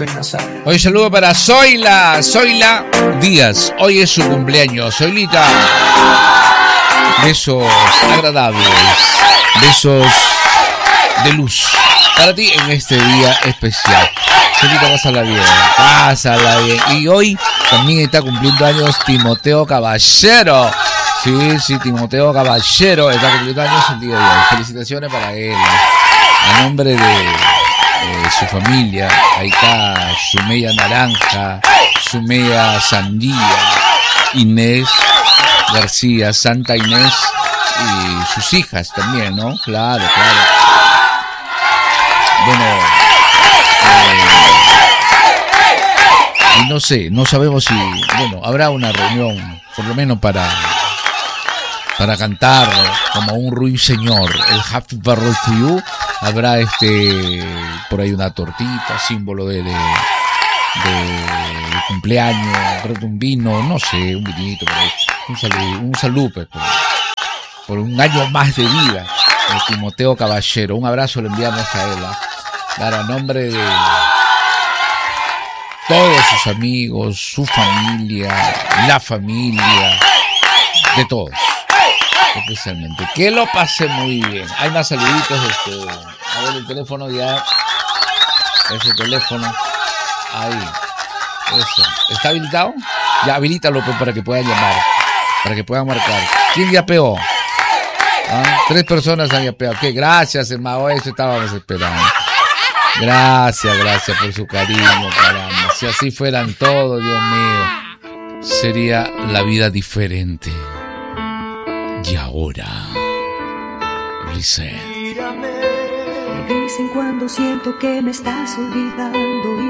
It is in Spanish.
Hoy saludo para Zoila Díaz. Hoy es su cumpleaños. Zoilita, besos agradables, besos de luz para ti en este día especial. Zoilita, pásala bien. Y hoy también está cumpliendo años Timoteo Caballero. Sí, Timoteo Caballero está cumpliendo años el día de hoy. Felicitaciones para él. A nombre de su familia, ahí está Sumeya Naranja, Sumeya Sandía, Inés García, Santa Inés y sus hijas también, ¿no? Claro. Bueno, y no sabemos si, habrá una reunión, por lo menos para cantar como un ruiseñor, el Happy Birthday to You. Habrá por ahí una tortita, símbolo de cumpleaños, creo que un vino, no sé, un vinito, por ahí, un salud por un año más de vida, el Timoteo Caballero. Un abrazo le enviamos a él, claro, a nombre de todos sus amigos, su familia, la familia, de todos. Especialmente, que lo pase muy bien. Hay más saluditos. A ver el teléfono ya. Ese teléfono. Ahí. Eso. ¿Está habilitado? Ya habilítalo para que puedan llamar. Para que puedan marcar. ¿Quién yapeó? 3 personas han yapeado. ¿Qué? Gracias, hermano. Eso estábamos esperando. Gracias por su cariño, caramba. Si así fueran todos, Dios mío, sería la vida diferente. Y ahora, Lisette. De vez en cuando siento que me estás olvidando y